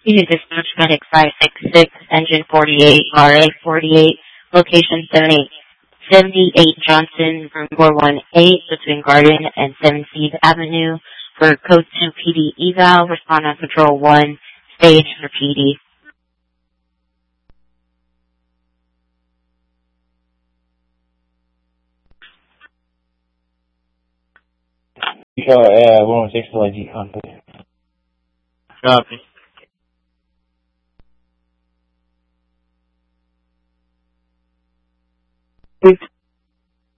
Unit Dispatch Medic 566, Engine 48, RA 48, location 78 Johnson, room 418, between Garden and 17th Avenue, for Code 2 PD eval, respond on Control 1, stage for PD. Sure, 116 for LG contact. Copy. Please